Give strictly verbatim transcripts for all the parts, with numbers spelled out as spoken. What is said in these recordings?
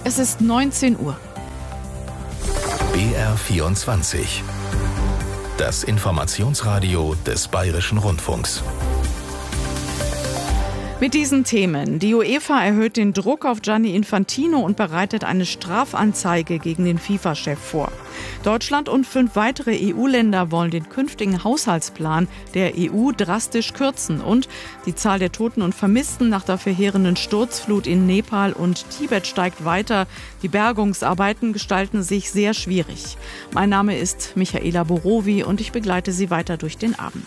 Es ist neunzehn Uhr. B R vierundzwanzig. Das Informationsradio des Bayerischen Rundfunks. Mit diesen Themen. Die UEFA erhöht den Druck auf Gianni Infantino und bereitet eine Strafanzeige gegen den FIFA-Chef vor. Deutschland und fünf weitere E U-Länder wollen den künftigen Haushaltsplan der E U drastisch kürzen. Und die Zahl der Toten und Vermissten nach der verheerenden Sturzflut in Nepal und Tibet steigt weiter. Die Bergungsarbeiten gestalten sich sehr schwierig. Mein Name ist Michaela Borowi und ich begleite Sie weiter durch den Abend.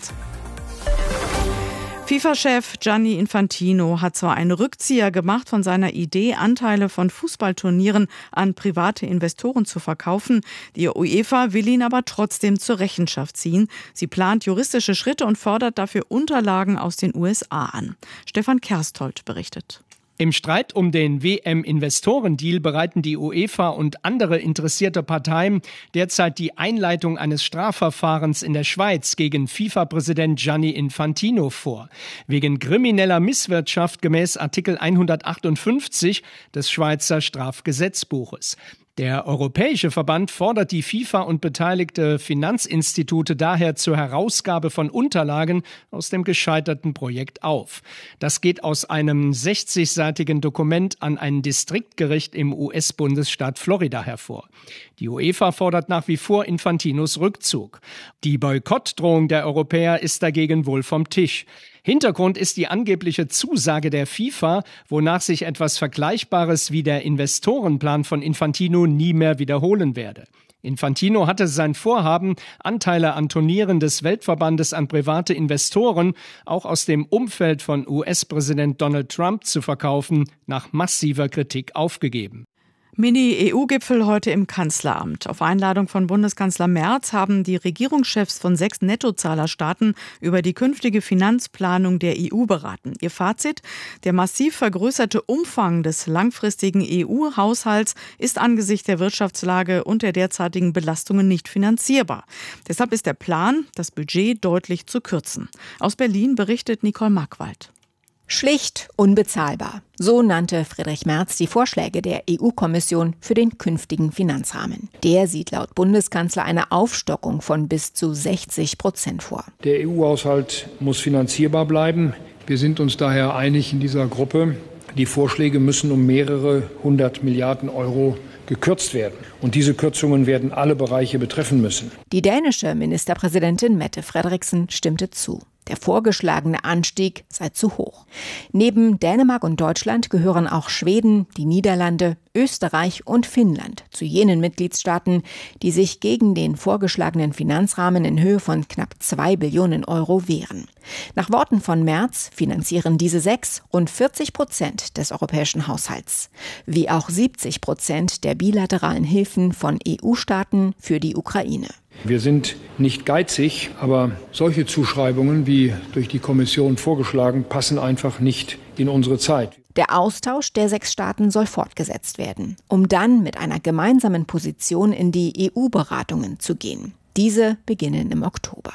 FIFA-Chef Gianni Infantino hat zwar einen Rückzieher gemacht von seiner Idee, Anteile von Fußballturnieren an private Investoren zu verkaufen. Die UEFA will ihn aber trotzdem zur Rechenschaft ziehen. Sie plant juristische Schritte und fordert dafür Unterlagen aus den U S A an. Stefan Kersthold berichtet. Im Streit um den W M-Investorendeal bereiten die UEFA und andere interessierte Parteien derzeit die Einleitung eines Strafverfahrens in der Schweiz gegen FIFA-Präsident Gianni Infantino vor. Wegen krimineller Misswirtschaft gemäß Artikel hundertachtundfünfzig des Schweizer Strafgesetzbuches. Der Europäische Verband fordert die FIFA und beteiligte Finanzinstitute daher zur Herausgabe von Unterlagen aus dem gescheiterten Projekt auf. Das geht aus einem sechzigseitigen Dokument an ein Distriktgericht im U S-Bundesstaat Florida hervor. Die UEFA fordert nach wie vor Infantinos Rückzug. Die Boykottdrohung der Europäer ist dagegen wohl vom Tisch. Hintergrund ist die angebliche Zusage der FIFA, wonach sich etwas Vergleichbares wie der Investorenplan von Infantino nie mehr wiederholen werde. Infantino hatte sein Vorhaben, Anteile an Turnieren des Weltverbandes an private Investoren, auch aus dem Umfeld von U S-Präsident Donald Trump zu verkaufen, nach massiver Kritik aufgegeben. Mini-E U-Gipfel heute im Kanzleramt. Auf Einladung von Bundeskanzler Merz haben die Regierungschefs von sechs Nettozahlerstaaten über die künftige Finanzplanung der E U beraten. Ihr Fazit: Der massiv vergrößerte Umfang des langfristigen E U-Haushalts ist angesichts der Wirtschaftslage und der derzeitigen Belastungen nicht finanzierbar. Deshalb ist der Plan, das Budget deutlich zu kürzen. Aus Berlin berichtet Nicole Markwald. Schlicht unbezahlbar. So nannte Friedrich Merz die Vorschläge der E U-Kommission für den künftigen Finanzrahmen. Der sieht laut Bundeskanzler eine Aufstockung von bis zu sechzig Prozent vor. Der E U-Haushalt muss finanzierbar bleiben. Wir sind uns daher einig in dieser Gruppe. Die Vorschläge müssen um mehrere hundert Milliarden Euro gekürzt werden. Und diese Kürzungen werden alle Bereiche betreffen müssen. Die dänische Ministerpräsidentin Mette Frederiksen stimmte zu. Der vorgeschlagene Anstieg sei zu hoch. Neben Dänemark und Deutschland gehören auch Schweden, die Niederlande, Österreich und Finnland zu jenen Mitgliedstaaten, die sich gegen den vorgeschlagenen Finanzrahmen in Höhe von knapp zwei Billionen Euro wehren. Nach Worten von Merz finanzieren diese sechs rund vierzig Prozent des europäischen Haushalts, wie auch siebzig Prozent der bilateralen Hilfen von E U-Staaten für die Ukraine. Wir sind nicht geizig, aber solche Zuschreibungen, wie durch die Kommission vorgeschlagen, passen einfach nicht in unsere Zeit. Der Austausch der sechs Staaten soll fortgesetzt werden, um dann mit einer gemeinsamen Position in die E U-Beratungen zu gehen. Diese beginnen im Oktober.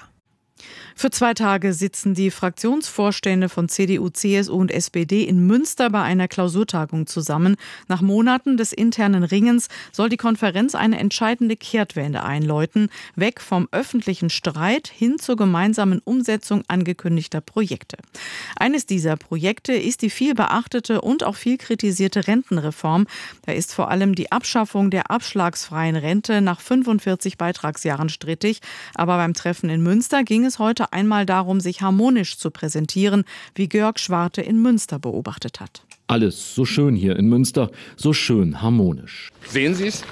Für zwei Tage sitzen die Fraktionsvorstände von C D U, C S U und S P D in Münster bei einer Klausurtagung zusammen. Nach Monaten des internen Ringens soll die Konferenz eine entscheidende Kehrtwende einläuten, weg vom öffentlichen Streit hin zur gemeinsamen Umsetzung angekündigter Projekte. Eines dieser Projekte ist die viel beachtete und auch viel kritisierte Rentenreform. Da ist vor allem die Abschaffung der abschlagsfreien Rente nach fünfundvierzig Beitragsjahren strittig. Aber beim Treffen in Münster ging es heute einmal darum, sich harmonisch zu präsentieren, wie Georg Schwarte in Münster beobachtet hat. Alles so schön hier in Münster, so schön harmonisch. Sehen Sie es?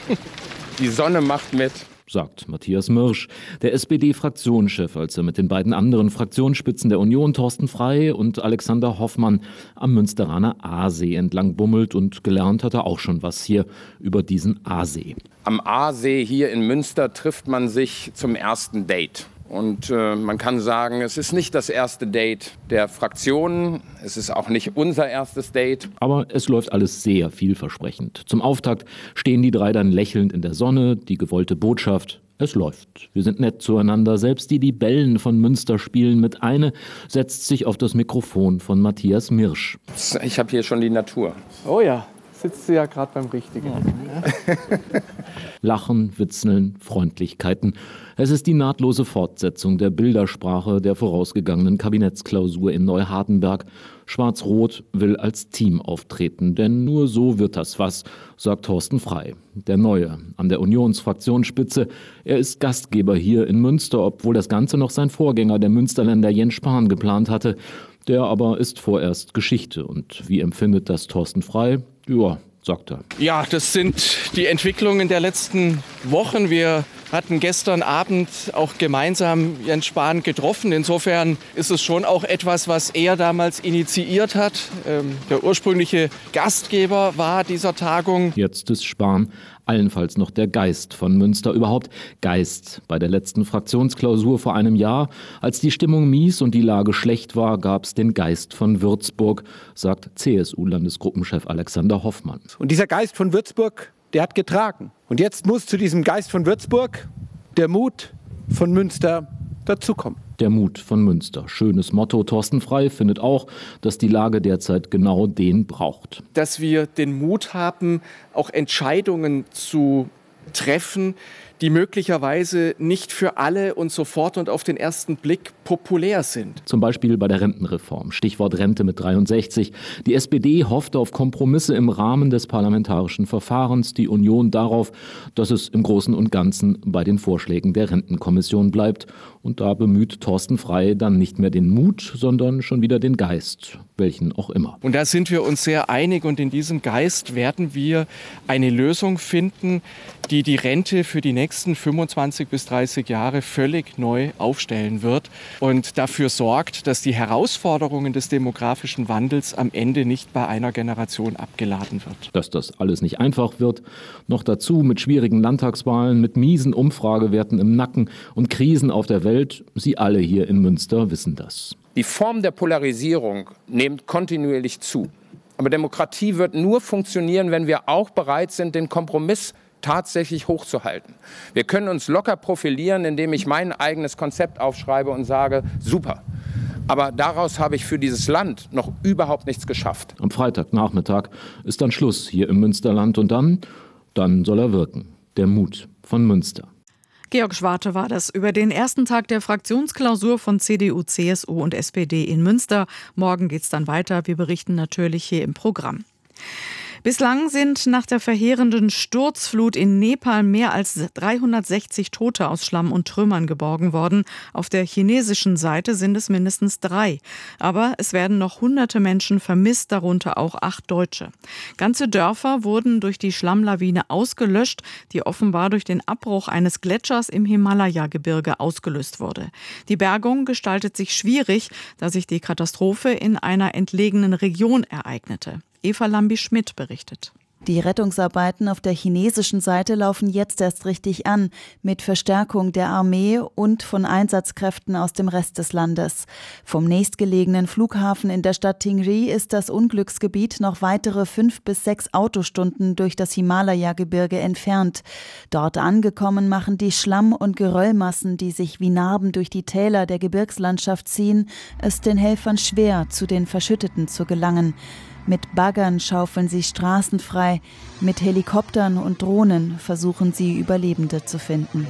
Die Sonne macht mit, sagt Matthias Mirsch, der S P D-Fraktionschef, als er mit den beiden anderen Fraktionsspitzen der Union, Thorsten Frey und Alexander Hoffmann, am Münsteraner Aasee entlang bummelt, und gelernt hat er auch schon was hier über diesen Aasee. Am Aasee hier in Münster trifft man sich zum ersten Date. Und äh, man kann sagen, es ist nicht das erste Date der Fraktionen, es ist auch nicht unser erstes Date. Aber es läuft alles sehr vielversprechend. Zum Auftakt stehen die drei dann lächelnd in der Sonne, die gewollte Botschaft: Es läuft. Wir sind nett zueinander. Selbst die Libellen von Münster spielen mit. Eine setzt sich auf das Mikrofon von Matthias Mirsch. Ich habe hier schon die Natur. Oh ja. sitzt sie ja gerade beim Richtigen. Ja. Lachen, Witzeln, Freundlichkeiten. Es ist die nahtlose Fortsetzung der Bildersprache der vorausgegangenen Kabinettsklausur in Neuhardenberg. Schwarz-Rot will als Team auftreten, denn nur so wird das was, sagt Thorsten Frey, der Neue an der Unionsfraktionsspitze. Er ist Gastgeber hier in Münster, obwohl das Ganze noch sein Vorgänger, der Münsterländer Jens Spahn, geplant hatte. Der aber ist vorerst Geschichte. Und wie empfindet das Thorsten Frey? Ja, sagt er. Ja, das sind die Entwicklungen der letzten Wochen. Wir hatten gestern Abend auch gemeinsam Jens Spahn getroffen. Insofern ist es schon auch etwas, was er damals initiiert hat. Ähm, der ursprüngliche Gastgeber war dieser Tagung. Jetzt ist Spahn allenfalls noch der Geist von Münster. Überhaupt Geist. Bei der letzten Fraktionsklausur vor einem Jahr, als die Stimmung mies und die Lage schlecht war, gab es den Geist von Würzburg, sagt C S U-Landesgruppenchef Alexander Hoffmann. Und dieser Geist von Würzburg, der hat getragen. Und jetzt muss zu diesem Geist von Würzburg der Mut von Münster dazukommen. Der Mut von Münster. Schönes Motto. Thorsten Frey findet auch, dass die Lage derzeit genau den braucht. Dass wir den Mut haben, auch Entscheidungen zu treffen, die möglicherweise nicht für alle und sofort und auf den ersten Blick populär sind. Zum Beispiel bei der Rentenreform. Stichwort Rente mit dreiundsechzig. Die S P D hoffte auf Kompromisse im Rahmen des parlamentarischen Verfahrens, die Union darauf, dass es im Großen und Ganzen bei den Vorschlägen der Rentenkommission bleibt. Und da bemüht Thorsten Frey dann nicht mehr den Mut, sondern schon wieder den Geist, welchen auch immer. Und da sind wir uns sehr einig und in diesem Geist werden wir eine Lösung finden, die die Rente für die nächsten fünfundzwanzig bis dreißig Jahre völlig neu aufstellen wird und dafür sorgt, dass die Herausforderungen des demografischen Wandels am Ende nicht bei einer Generation abgeladen wird. Dass das alles nicht einfach wird, noch dazu mit schwierigen Landtagswahlen, mit miesen Umfragewerten im Nacken und Krisen auf der Welt, Sie alle hier in Münster wissen das. Die Form der Polarisierung nimmt kontinuierlich zu. Aber Demokratie wird nur funktionieren, wenn wir auch bereit sind, den Kompromiss tatsächlich hochzuhalten. Wir können uns locker profilieren, indem ich mein eigenes Konzept aufschreibe und sage, super. Aber daraus habe ich für dieses Land noch überhaupt nichts geschafft. Am Freitagnachmittag ist dann Schluss hier im Münsterland und dann, dann soll er wirken. Der Mut von Münster. Georg Schwarte war das über den ersten Tag der Fraktionsklausur von C D U, C S U und S P D in Münster. Morgen geht's dann weiter. Wir berichten natürlich hier im Programm. Bislang sind nach der verheerenden Sturzflut in Nepal mehr als dreihundertsechzig Tote aus Schlamm und Trümmern geborgen worden. Auf der chinesischen Seite sind es mindestens drei. Aber es werden noch hunderte Menschen vermisst, darunter auch acht Deutsche. Ganze Dörfer wurden durch die Schlammlawine ausgelöscht, die offenbar durch den Abbruch eines Gletschers im Himalaya-Gebirge ausgelöst wurde. Die Bergung gestaltet sich schwierig, da sich die Katastrophe in einer entlegenen Region ereignete. Eva Lambi-Schmidt berichtet. Die Rettungsarbeiten auf der chinesischen Seite laufen jetzt erst richtig an, mit Verstärkung der Armee und von Einsatzkräften aus dem Rest des Landes. Vom nächstgelegenen Flughafen in der Stadt Tingri ist das Unglücksgebiet noch weitere fünf bis sechs Autostunden durch das Himalaya-Gebirge entfernt. Dort angekommen machen die Schlamm- und Geröllmassen, die sich wie Narben durch die Täler der Gebirgslandschaft ziehen, es den Helfern schwer, zu den Verschütteten zu gelangen. Mit Baggern schaufeln sie Straßen frei, mit Helikoptern und Drohnen versuchen sie Überlebende zu finden.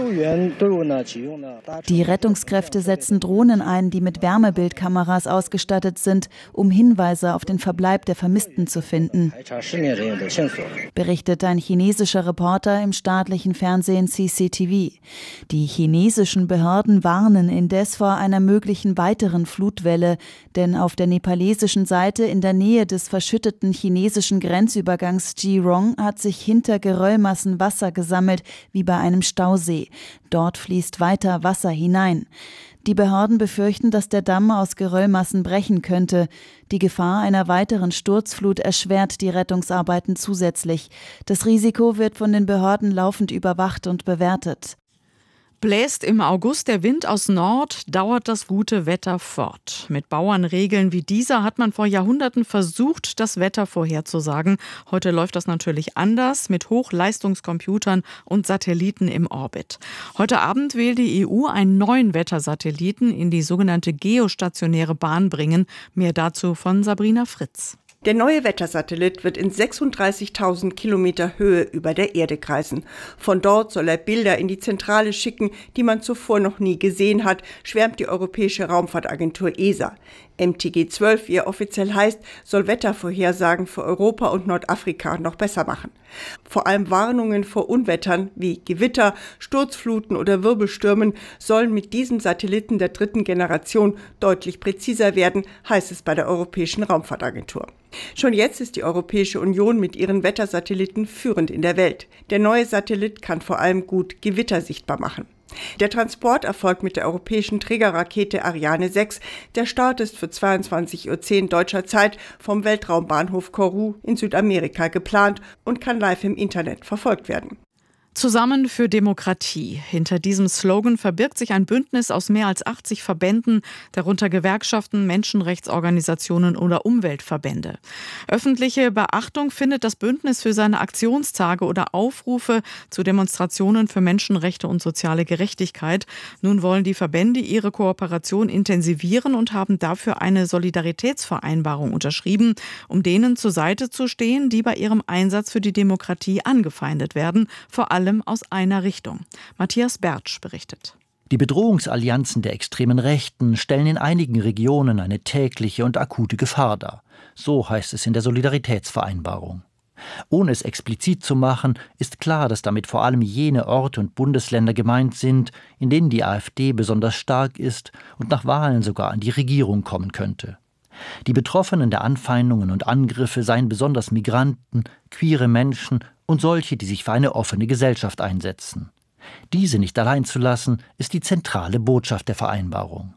Die Rettungskräfte setzen Drohnen ein, die mit Wärmebildkameras ausgestattet sind, um Hinweise auf den Verbleib der Vermissten zu finden, berichtet ein chinesischer Reporter im staatlichen Fernsehen C C T V. Die chinesischen Behörden warnen indes vor einer möglichen weiteren Flutwelle, denn auf der nepalesischen Seite in der Nähe des verschütteten chinesischen Grenzübergangs Jirong hat sich hinter Geröllmassen Wasser gesammelt, wie bei einem Stausee. Dort fließt weiter Wasser hinein. Die Behörden befürchten, dass der Damm aus Geröllmassen brechen könnte. Die Gefahr einer weiteren Sturzflut erschwert die Rettungsarbeiten zusätzlich. Das Risiko wird von den Behörden laufend überwacht und bewertet. Bläst im August der Wind aus Nord, dauert das gute Wetter fort. Mit Bauernregeln wie dieser hat man vor Jahrhunderten versucht, das Wetter vorherzusagen. Heute läuft das natürlich anders, mit Hochleistungscomputern und Satelliten im Orbit. Heute Abend will die E U einen neuen Wettersatelliten in die sogenannte geostationäre Bahn bringen. Mehr dazu von Sabrina Fritz. Der neue Wettersatellit wird in sechsunddreißigtausend Kilometer Höhe über der Erde kreisen. Von dort soll er Bilder in die Zentrale schicken, die man zuvor noch nie gesehen hat, schwärmt die Europäische Raumfahrtagentur E S A. M T G zwölf, wie er offiziell heißt, soll Wettervorhersagen für Europa und Nordafrika noch besser machen. Vor allem Warnungen vor Unwettern wie Gewitter, Sturzfluten oder Wirbelstürmen sollen mit diesem Satelliten der dritten Generation deutlich präziser werden, heißt es bei der Europäischen Raumfahrtagentur. Schon jetzt ist die Europäische Union mit ihren Wettersatelliten führend in der Welt. Der neue Satellit kann vor allem gut Gewitter sichtbar machen. Der Transport erfolgt mit der europäischen Trägerrakete Ariane sechs. Der Start ist für zweiundzwanzig Uhr zehn deutscher Zeit vom Weltraumbahnhof Kourou in Südamerika geplant und kann live im Internet verfolgt werden. Zusammen für Demokratie. Hinter diesem Slogan verbirgt sich ein Bündnis aus mehr als achtzig Verbänden, darunter Gewerkschaften, Menschenrechtsorganisationen oder Umweltverbände. Öffentliche Beachtung findet das Bündnis für seine Aktionstage oder Aufrufe zu Demonstrationen für Menschenrechte und soziale Gerechtigkeit. Nun wollen die Verbände ihre Kooperation intensivieren und haben dafür eine Solidaritätsvereinbarung unterschrieben, um denen zur Seite zu stehen, die bei ihrem Einsatz für die Demokratie angefeindet werden, vor allem aus einer Richtung. Matthias Bertsch berichtet. Die Bedrohungsallianzen der extremen Rechten stellen in einigen Regionen eine tägliche und akute Gefahr dar. So heißt es in der Solidaritätsvereinbarung. Ohne es explizit zu machen, ist klar, dass damit vor allem jene Orte und Bundesländer gemeint sind, in denen die AfD besonders stark ist und nach Wahlen sogar an die Regierung kommen könnte. Die Betroffenen der Anfeindungen und Angriffe seien besonders Migranten, queere Menschen und solche, die sich für eine offene Gesellschaft einsetzen. Diese nicht allein zu lassen, ist die zentrale Botschaft der Vereinbarung.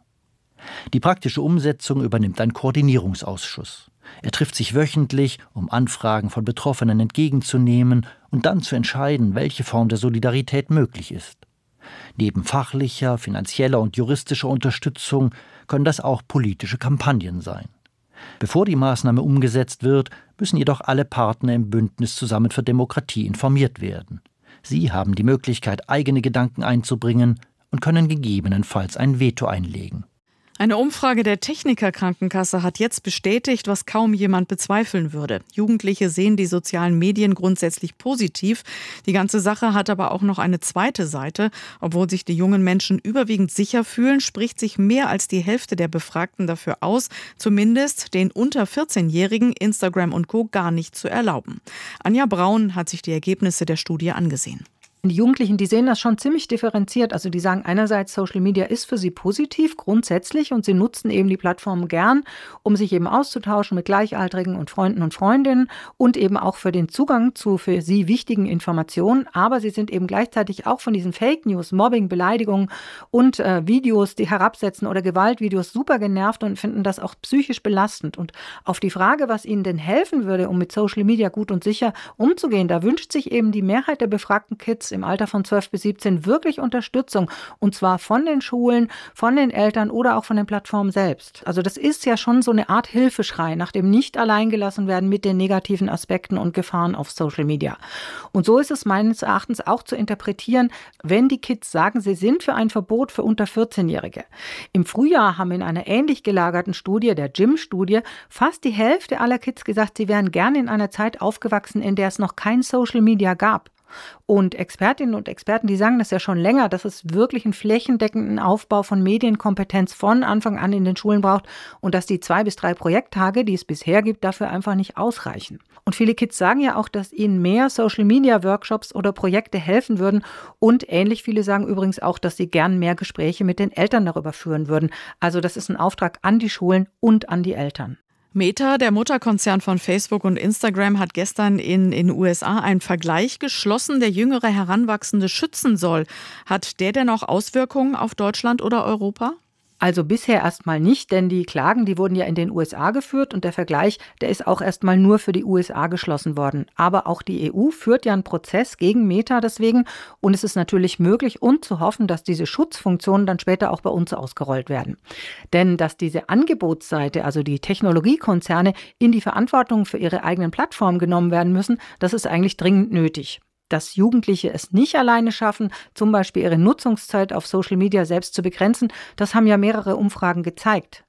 Die praktische Umsetzung übernimmt ein Koordinierungsausschuss. Er trifft sich wöchentlich, um Anfragen von Betroffenen entgegenzunehmen und dann zu entscheiden, welche Form der Solidarität möglich ist. Neben fachlicher, finanzieller und juristischer Unterstützung können das auch politische Kampagnen sein. Bevor die Maßnahme umgesetzt wird, müssen jedoch alle Partner im Bündnis Zusammen für Demokratie informiert werden. Sie haben die Möglichkeit, eigene Gedanken einzubringen und können gegebenenfalls ein Veto einlegen. Eine Umfrage der Techniker-Krankenkasse hat jetzt bestätigt, was kaum jemand bezweifeln würde. Jugendliche sehen die sozialen Medien grundsätzlich positiv. Die ganze Sache hat aber auch noch eine zweite Seite. Obwohl sich die jungen Menschen überwiegend sicher fühlen, spricht sich mehr als die Hälfte der Befragten dafür aus, zumindest den unter vierzehnjährigen Instagram und Co. gar nicht zu erlauben. Anja Braun hat sich die Ergebnisse der Studie angesehen. Die Jugendlichen, die sehen das schon ziemlich differenziert. Also die sagen einerseits, Social Media ist für sie positiv, grundsätzlich, und sie nutzen eben die Plattformen gern, um sich eben auszutauschen mit Gleichaltrigen und Freunden und Freundinnen und eben auch für den Zugang zu für sie wichtigen Informationen. Aber sie sind eben gleichzeitig auch von diesen Fake News, Mobbing, Beleidigungen und äh, Videos, die herabsetzen oder Gewaltvideos super genervt und finden das auch psychisch belastend. Und auf die Frage, was ihnen denn helfen würde, um mit Social Media gut und sicher umzugehen, da wünscht sich eben die Mehrheit der befragten Kids im Alter von zwölf bis siebzehn wirklich Unterstützung, und zwar von den Schulen, von den Eltern oder auch von den Plattformen selbst. Also das ist ja schon so eine Art Hilfeschrei nach dem nicht alleingelassen werden mit den negativen Aspekten und Gefahren auf Social Media. Und so ist es meines Erachtens auch zu interpretieren, wenn die Kids sagen, sie sind für ein Verbot für unter vierzehnjährige. Im Frühjahr haben in einer ähnlich gelagerten Studie, der J I M-Studie, fast die Hälfte aller Kids gesagt, sie wären gerne in einer Zeit aufgewachsen, in der es noch kein Social Media gab. Und Expertinnen und Experten, die sagen das ja schon länger, dass es wirklich einen flächendeckenden Aufbau von Medienkompetenz von Anfang an in den Schulen braucht und dass die zwei bis drei Projekttage, die es bisher gibt, dafür einfach nicht ausreichen. Und viele Kids sagen ja auch, dass ihnen mehr Social-Media-Workshops oder Projekte helfen würden, und ähnlich viele sagen übrigens auch, dass sie gern mehr Gespräche mit den Eltern darüber führen würden. Also das ist ein Auftrag an die Schulen und an die Eltern. Meta, der Mutterkonzern von Facebook und Instagram, hat gestern in den U S A einen Vergleich geschlossen, der jüngere Heranwachsende schützen soll. Hat der denn auch Auswirkungen auf Deutschland oder Europa? Also bisher erstmal nicht, denn die Klagen, die wurden ja in den U S A geführt und der Vergleich, der ist auch erstmal nur für die U S A geschlossen worden. Aber auch die E U führt ja einen Prozess gegen Meta deswegen, und es ist natürlich möglich und zu hoffen, dass diese Schutzfunktionen dann später auch bei uns ausgerollt werden. Denn dass diese Angebotsseite, also die Technologiekonzerne, in die Verantwortung für ihre eigenen Plattformen genommen werden müssen, das ist eigentlich dringend nötig. Dass Jugendliche es nicht alleine schaffen, zum Beispiel ihre Nutzungszeit auf Social Media selbst zu begrenzen, das haben ja mehrere Umfragen gezeigt.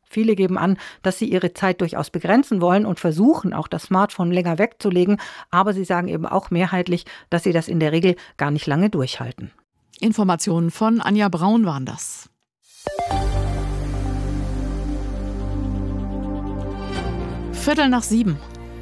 Viele geben an, dass sie ihre Zeit durchaus begrenzen wollen und versuchen, auch das Smartphone länger wegzulegen. Aber sie sagen eben auch mehrheitlich, dass sie das in der Regel gar nicht lange durchhalten. Informationen von Anja Braun waren das. Viertel nach sieben.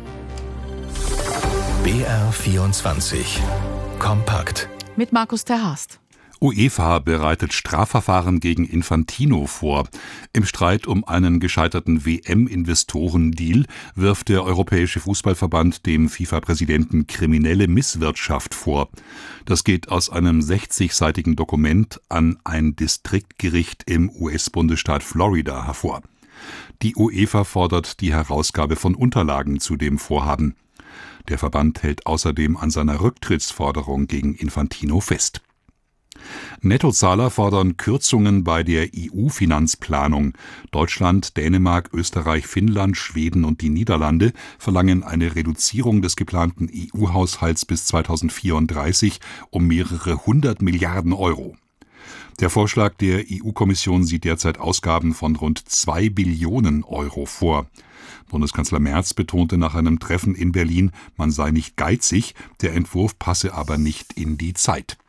B R vierundzwanzig. Kompakt. Mit Markus Terhast. UEFA bereitet Strafverfahren gegen Infantino vor. Im Streit um einen gescheiterten W M-Investorendeal wirft der Europäische Fußballverband dem FIFA-Präsidenten kriminelle Misswirtschaft vor. Das geht aus einem sechzigseitigen Dokument an ein Distriktgericht im U S-Bundesstaat Florida hervor. Die UEFA fordert die Herausgabe von Unterlagen zu dem Vorhaben. Der Verband hält außerdem an seiner Rücktrittsforderung gegen Infantino fest. Nettozahler fordern Kürzungen bei der E U-Finanzplanung. Deutschland, Dänemark, Österreich, Finnland, Schweden und die Niederlande verlangen eine Reduzierung des geplanten E U-Haushalts bis zweitausendvierunddreißig um mehrere hundert Milliarden Euro. Der Vorschlag der E U-Kommission sieht derzeit Ausgaben von rund zwei Billionen Euro vor. Bundeskanzler Merz betonte nach einem Treffen in Berlin, man sei nicht geizig, der Entwurf passe aber nicht in die Zeit.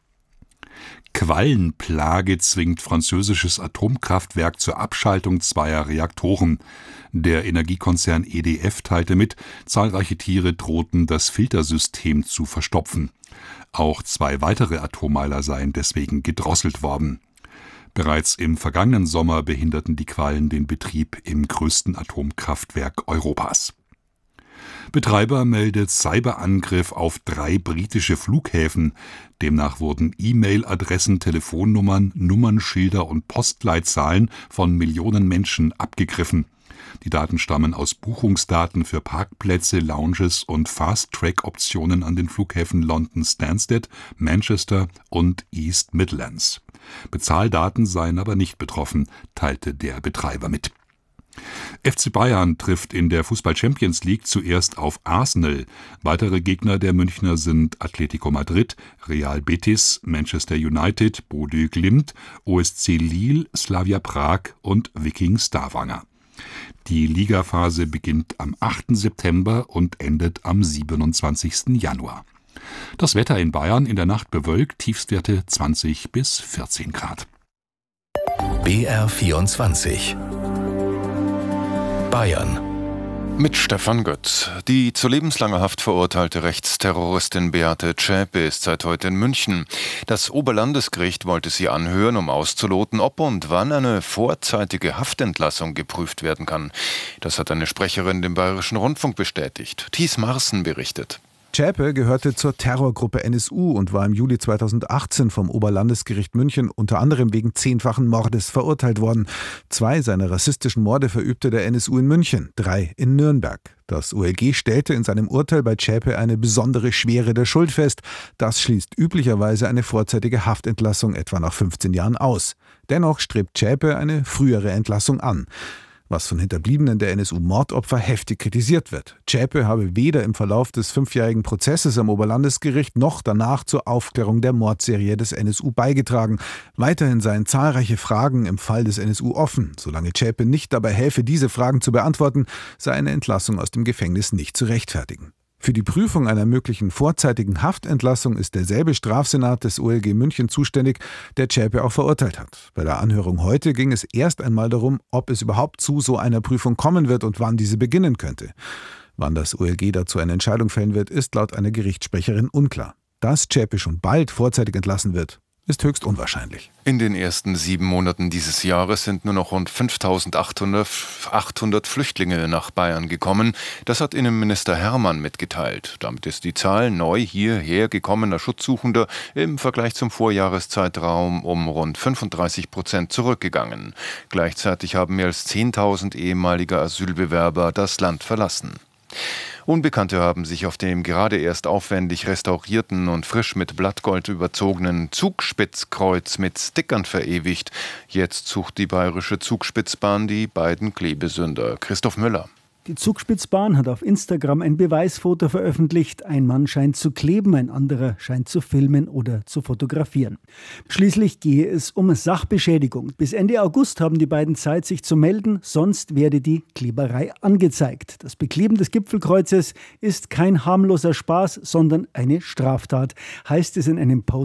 Quallenplage zwingt französisches Atomkraftwerk zur Abschaltung zweier Reaktoren. Der Energiekonzern E D F teilte mit, zahlreiche Tiere drohten, das Filtersystem zu verstopfen. Auch zwei weitere Atommeiler seien deswegen gedrosselt worden. Bereits im vergangenen Sommer behinderten die Quallen den Betrieb im größten Atomkraftwerk Europas. Betreiber meldet Cyberangriff auf drei britische Flughäfen. Demnach wurden E-Mail-Adressen, Telefonnummern, Nummernschilder und Postleitzahlen von Millionen Menschen abgegriffen. Die Daten stammen aus Buchungsdaten für Parkplätze, Lounges und Fast-Track-Optionen an den Flughäfen London Stansted, Manchester und East Midlands. Bezahldaten seien aber nicht betroffen, teilte der Betreiber mit. F C Bayern trifft in der Fußball-Champions League zuerst auf Arsenal. Weitere Gegner der Münchner sind Atletico Madrid, Real Betis, Manchester United, Bodø Glimt, O S C Lille, Slavia Prag und Viking Stavanger. Die Ligaphase beginnt am achten September und endet am siebenundzwanzigsten Januar. Das Wetter in Bayern in der Nacht bewölkt, Tiefstwerte zwanzig bis vierzehn Grad. B R vierundzwanzig. Bayern. Mit Stefan Götz. Die zu lebenslanger Haft verurteilte Rechtsterroristin Beate Zschäpe ist seit heute in München. Das Oberlandesgericht wollte sie anhören, um auszuloten, ob und wann eine vorzeitige Haftentlassung geprüft werden kann. Das hat eine Sprecherin dem Bayerischen Rundfunk bestätigt. Thies Marsen berichtet. Zschäpe gehörte zur Terrorgruppe N S U und war im Juli zweitausendachtzehn vom Oberlandesgericht München unter anderem wegen zehnfachen Mordes verurteilt worden. Zwei seiner rassistischen Morde verübte der N S U in München, drei in Nürnberg. Das O L G stellte in seinem Urteil bei Zschäpe eine besondere Schwere der Schuld fest. Das schließt üblicherweise eine vorzeitige Haftentlassung etwa nach fünfzehn Jahren aus. Dennoch strebt Zschäpe eine frühere Entlassung an, was von Hinterbliebenen der N S U-Mordopfer heftig kritisiert wird. Zschäpe habe weder im Verlauf des fünfjährigen Prozesses am Oberlandesgericht noch danach zur Aufklärung der Mordserie des N S U beigetragen. Weiterhin seien zahlreiche Fragen im Fall des N S U offen. Solange Zschäpe nicht dabei helfe, diese Fragen zu beantworten, sei eine Entlassung aus dem Gefängnis nicht zu rechtfertigen. Für die Prüfung einer möglichen vorzeitigen Haftentlassung ist derselbe Strafsenat des O L G München zuständig, der Zschäpe auch verurteilt hat. Bei der Anhörung heute ging es erst einmal darum, ob es überhaupt zu so einer Prüfung kommen wird und wann diese beginnen könnte. Wann das O L G dazu eine Entscheidung fällen wird, ist laut einer Gerichtssprecherin unklar. Dass Zschäpe schon bald vorzeitig entlassen wird, ist höchst unwahrscheinlich. In den ersten sieben Monaten dieses Jahres sind nur noch rund fünftausendachthundert Flüchtlinge nach Bayern gekommen. Das hat Innenminister Hermann mitgeteilt. Damit ist die Zahl neu hierher gekommener Schutzsuchender im Vergleich zum Vorjahreszeitraum um rund fünfunddreißig Prozent zurückgegangen. Gleichzeitig haben mehr als zehntausend ehemalige Asylbewerber das Land verlassen. Unbekannte haben sich auf dem gerade erst aufwendig restaurierten und frisch mit Blattgold überzogenen Zugspitzkreuz mit Stickern verewigt. Jetzt sucht die Bayerische Zugspitzbahn die beiden Klebesünder. Christoph Müller. Die Zugspitzbahn hat auf Instagram ein Beweisfoto veröffentlicht. Ein Mann scheint zu kleben, ein anderer scheint zu filmen oder zu fotografieren. Schließlich gehe es um Sachbeschädigung. Bis Ende August haben die beiden Zeit, sich zu melden, sonst werde die Kleberei angezeigt. Das Bekleben des Gipfelkreuzes ist kein harmloser Spaß, sondern eine Straftat, heißt es in einem Post